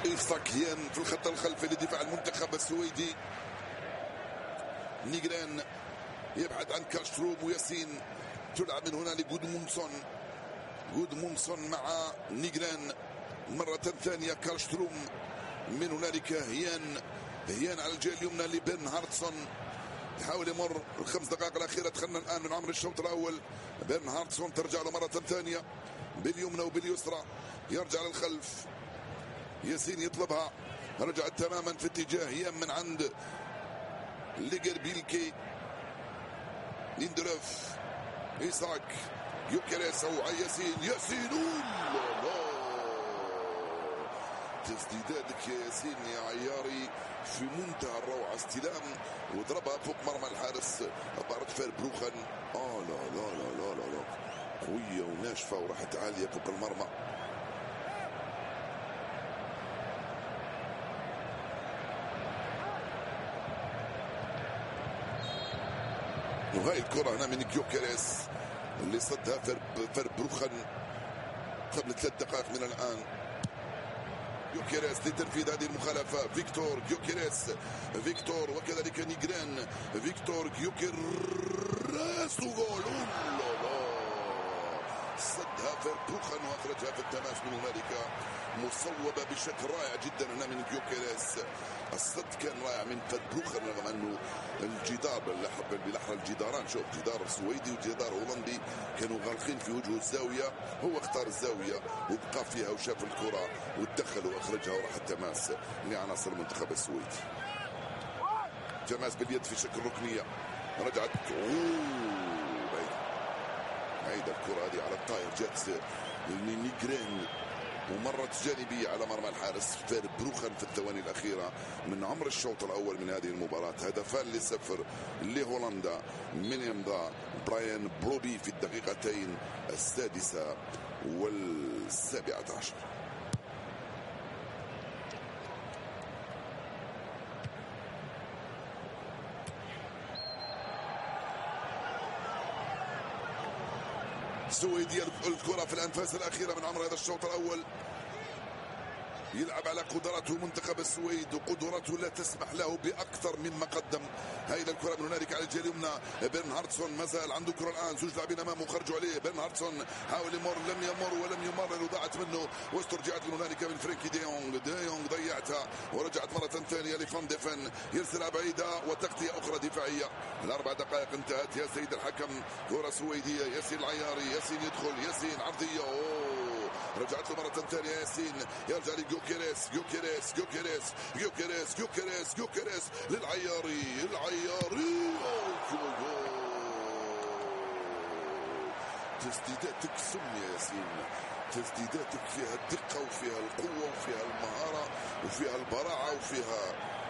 إيساكيان في الخط الخلفي لدفاع المنتخب السويدي. نيجران يبعد عن كاشتروم وياسين، تلعب من هنا لجودمونسون مع نيجران مرة ثانية. كاشتروم من هنالك هيان على الجهة اليمنى لبرنهاردسون، يحاول يمر الخمس دقائق الأخيرة. دخلنا الآن من عمر الشوط الأول. برنهاردسون ترجع له مرة ثانية باليمنى وباليسرى، يرجع للخلف. ياسين يطلبها، رجعت تماما في اتجاه هيان من عند ليجر بيلكي. ليندلوف، إيساك، يوكيريس أو ياسين تسديداتك يا ياسين يا عياري في منتهى الروعة. استلام وضربها فوق مرمى الحارس بارت فيربروخن. لا قوية وناشفة وراحت عالية فوق المرمى. وهاي الكرة هنا من جيوكيريس اللي صدها فيربروخن قبل 3 دقائق من الآن. يوكيريس لتنفيذ هذه المخالفة. فيكتور وكذلك نيجران. فيكتور يوكيريس وجول. صدها فيربروخن واخرجها في التماس من هنالك، مصوبة بشكل رائع جدا هنا من جيوكيريس. الصد كان رائع من فيربروخن رغم انه الجدار بالاحرى الجداران، شوف جدار سويدي وجدار هولندي كانوا غالقين في وجهه الزاوية، هو اختار الزاوية وبقى فيها وشاف الكرة وتدخل واخرجها وراح التماس لعناصر المنتخب السويدي. تماس باليد في شكل ركنية، رجعت هيدا الكرة هذه على الطاير جات نيجران ومرت جانبية على مرمى الحارس فيربروخن في الثواني الأخيرة من عمر الشوط الأول من هذه المباراة. هدفان ل0 لهولندا من يمضى براين بروبي في الدقيقتين 6 و17. سويدي الكرة في الأنفاس الأخيرة من عمر هذا الشوط الأول. يلعب على قدراته منتخب السويد وقدراته لا تسمح له بأكثر مما قدم. هيدا الكرة من هنالك على الجهة اليمنى. برنهاردسون ما زال عنده كرة الآن، 2 لاعبين أمامه خرجوا عليه. برنهاردسون حاول يمر، لم يمر لأنه ضاعت منه، واسترجعت من هنالك من فرينكي دي يونغ ضيعتها ورجعت مرة ثانية لفان ديفن، يرسلها بعيدة وتغطية أخرى دفاعية. ال4 دقائق انتهت يا سيد الحكم. كرة سويدية، ياسين العياري، ياسين يدخل، ياسين عرضية، رجعت له مرة ثانية ياسين، يرجع لجيوكيريس للعياري تسديداتك سم يا ياسين، تسديداتك فيها الدقة وفيها القوة وفيها المهارة وفيها البراعة وفيها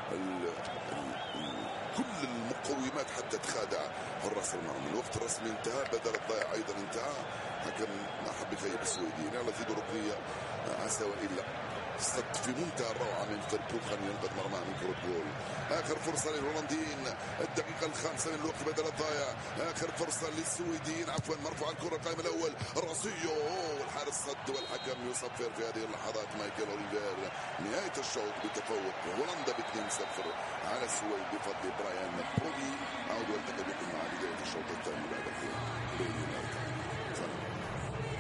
كل المقومات حتى تخادع حراس المرمى. الوقت الرسمي انتهى، بدل الضياع ايضا انتهى. حكم ما حب يخيب السويديين، يلا زيدوا ركنيه عسى والا. صد في منتهى الروعه من فيربروخن ينقذ مرمى من كره جول. اخر فرصه للهولنديين، الدقيقه ال5 من الوقت بدل الضايع. اخر فرصه للسويديين، عفوا مرفوع الكره القائم الاول راسيو والحارس صد والحكم يصفر في هذه اللحظات مايكل اوليفير. نهايه الشوط بتفوق هولندا ب2-0 على السويد بفضل براين بروبي. عودوا التقى بكم مع بدايه الشوط الثاني بعد الحين.